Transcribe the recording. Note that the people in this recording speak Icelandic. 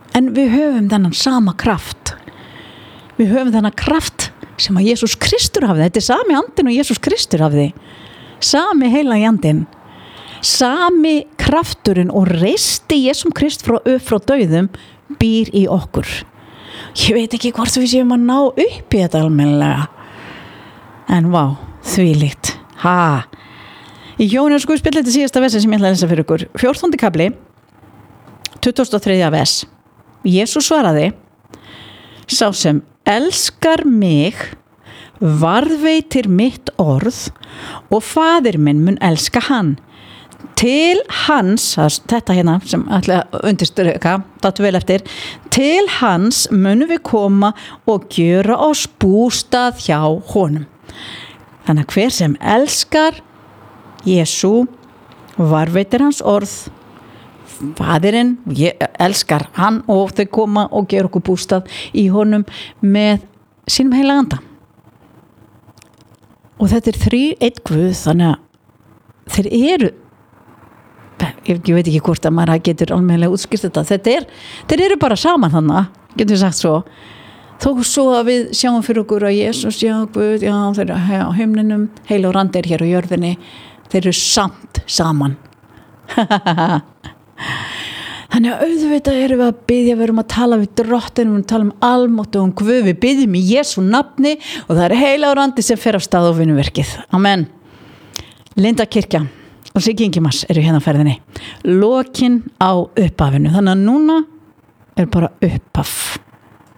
En við höfum þennan sama kraft. Við höfum þennan kraft sem að Jesús Kristur hafði. Þetta sami andinn og Jesús Kristur hafði. Sami heilagi andinn. Sami krafturinn og reisti Jesús Krist upp frá dauðum býr í okkur. Ég veit ekki hvort við séum að ná upp í þetta almennilega. En vá, þvílíkt. Í Jóhannes Guðspjalli þetta síðasta versi sem ég ætla að lesa fyrir ykkur. 14. kafli, 23. vers. Jesús svaraði: Sá sem elskar mig varðveitir mitt orð og faðir minn mun elska hann. Til hans, þetta hérna sem ætla að undirstrika, þetta vel eftir, til hans munum við koma og gjöra oss bústað hjá honum. Þannig að hver sem elskar Jesú varðveitir hans orð, faðirinn elskar hann og þau koma og gera okkur bústað í honum með sínum heilaga anda. Og þetta einn Guð, þannig að þeir eru, ég veit ekki hvort að maður getur almennilega útskýrt þetta, þeir eru bara saman þannig, getum við sagt svo, þó svo að við sjáum fyrir okkur að Jesús, já Guð, já þeir eru á himninum, heilagur andi hér á jörðinni, þeir eru samt saman. Þannig að auðvitað erum við að biðja, við erum að tala við drottinn, við erum að tala almáttugan og Guð, við biðjum í Jesú nafni og það er heilagur andi sem fer af stað á vinnuverkið. Amen. Linda kirkja og Siggi Ingimars eru hérna á ferðinni. Lokin á upphafinu. Þannig að núna er bara upphaf.